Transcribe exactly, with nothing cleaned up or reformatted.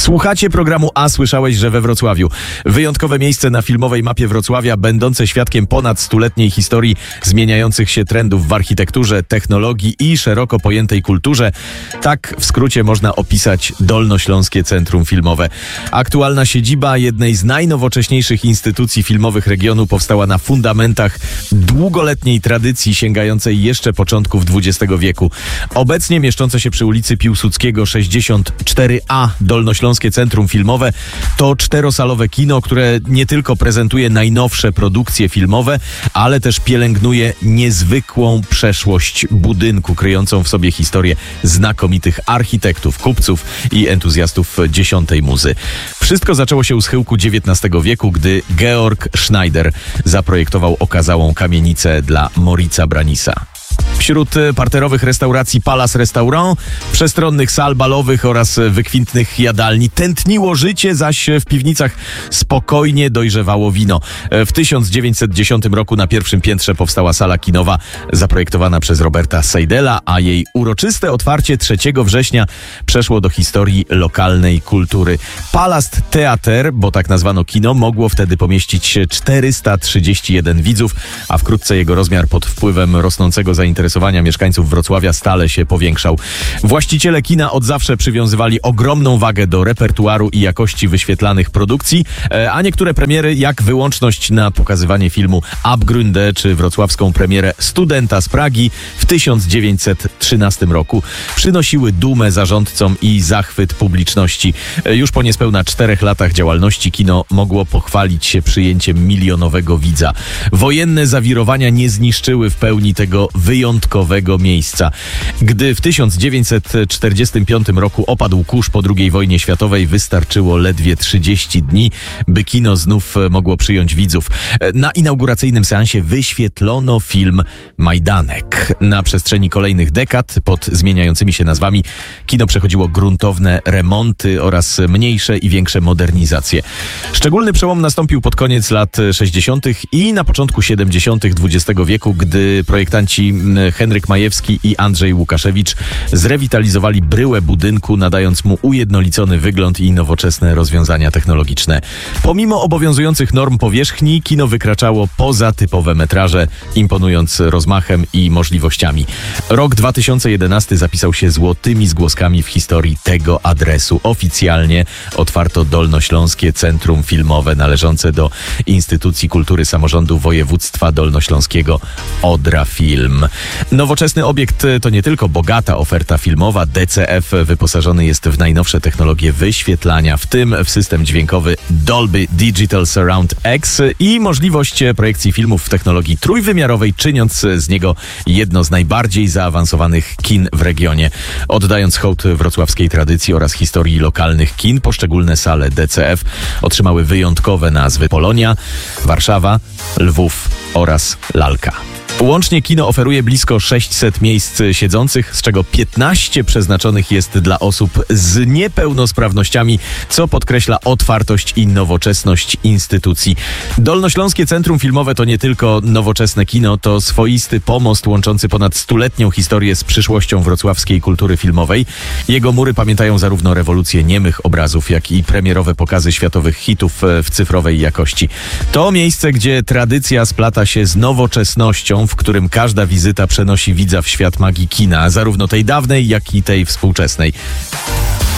Słuchacie programu A Słyszałeś, że we Wrocławiu. Wyjątkowe miejsce na filmowej mapie Wrocławia, będące świadkiem ponad stuletniej historii zmieniających się trendów w architekturze, technologii i szeroko pojętej kulturze. Tak w skrócie można opisać Dolnośląskie Centrum Filmowe. Aktualna siedziba jednej z najnowocześniejszych instytucji filmowych regionu powstała na fundamentach długoletniej tradycji sięgającej jeszcze początków dwudziestego wieku. Obecnie mieszczące się przy ulicy Piłsudskiego sześćdziesiąt cztery A Dolnośląskie Centrum Filmowe to czterosalowe kino, które nie tylko prezentuje najnowsze produkcje filmowe, ale też pielęgnuje niezwykłą przeszłość budynku, kryjącą w sobie historię znakomitych architektów, kupców i entuzjastów dziesiątej muzy. Wszystko zaczęło się u schyłku dziewiętnastego wieku, gdy Georg Schneider zaprojektował okazałą kamienicę dla Moritza Branisa. Wśród parterowych restauracji Palace Restaurant, przestronnych sal balowych oraz wykwintnych jadalni tętniło życie, zaś w piwnicach spokojnie dojrzewało wino. W tysiąc dziewięćset dziesiątym roku na pierwszym piętrze powstała sala kinowa zaprojektowana przez Roberta Seidela, a jej uroczyste otwarcie trzeciego września przeszło do historii lokalnej kultury. Palast Theater, bo tak nazwano kino, mogło wtedy pomieścić czterysta trzydzieści jeden widzów, a wkrótce jego rozmiar pod wpływem rosnącego zainteresowania mieszkańców Wrocławia stale się powiększał. Właściciele kina od zawsze przywiązywali ogromną wagę do repertuaru i jakości wyświetlanych produkcji, a niektóre premiery, jak wyłączność na pokazywanie filmu Abgründe czy wrocławską premierę Studenta z Pragi w tysiąc dziewięćset trzynastym roku, przynosiły dumę zarządcom i zachwyt publiczności. Już po niespełna czterech latach działalności kino mogło pochwalić się przyjęciem milionowego widza. Wojenne zawirowania nie zniszczyły w pełni tego wyjątkowego miejsca. Gdy w tysiąc dziewięćset czterdziestym piątym roku opadł kurz po drugiej wojnie światowej, wystarczyło ledwie trzydzieści dni, by kino znów mogło przyjąć widzów. Na inauguracyjnym seansie wyświetlono film Majdanek. Na przestrzeni kolejnych dekad, pod zmieniającymi się nazwami, kino przechodziło gruntowne remonty oraz mniejsze i większe modernizacje. Szczególny przełom nastąpił pod koniec lat sześćdziesiątych i na początku siedemdziesiątych dwudziestego wieku, gdy projektanci Henryk Majewski i Andrzej Łukaszewicz zrewitalizowali bryłę budynku, nadając mu ujednolicony wygląd i nowoczesne rozwiązania technologiczne. Pomimo obowiązujących norm powierzchni, kino wykraczało poza typowe metraże, imponując rozmachem i możliwościami. Rok dwa tysiące jedenasty zapisał się złotymi zgłoskami w historii tego adresu. Oficjalnie otwarto Dolnośląskie Centrum Filmowe należące do Instytucji Kultury Samorządu Województwa Dolnośląskiego Odra Film. Nowoczesny obiekt to nie tylko bogata oferta filmowa. D C F wyposażony jest w najnowsze technologie wyświetlania, w tym w system dźwiękowy Dolby Digital Surround X i możliwość projekcji filmów w technologii trójwymiarowej, czyniąc z niego jedno z najbardziej zaawansowanych kin w regionie. Oddając hołd wrocławskiej tradycji oraz historii lokalnych kin, poszczególne sale D C F otrzymały wyjątkowe nazwy: Polonia, Warszawa, Lwów oraz Lalka. Łącznie kino oferuje blisko sześćset miejsc siedzących, z czego piętnaście przeznaczonych jest dla osób z niepełnosprawnościami, co podkreśla otwartość i nowoczesność instytucji. Dolnośląskie Centrum Filmowe to nie tylko nowoczesne kino, to swoisty pomost łączący ponad stuletnią historię z przyszłością wrocławskiej kultury filmowej. Jego mury pamiętają zarówno rewolucję niemych obrazów, jak i premierowe pokazy światowych hitów w cyfrowej jakości. To miejsce, gdzie tradycja splata się z nowoczesnością, w którym każda wizyta przenosi widza w świat magii kina, zarówno tej dawnej, jak i tej współczesnej.